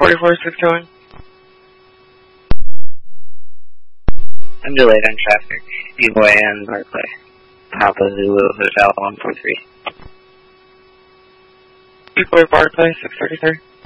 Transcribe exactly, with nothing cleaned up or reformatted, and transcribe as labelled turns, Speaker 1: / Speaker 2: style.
Speaker 1: forty-four, six two one.
Speaker 2: I'm delayed on traffic. Eagway and Barclay. Papa Zulu, Hotel one four three.
Speaker 1: Eagway, Barclay, six thirty-three.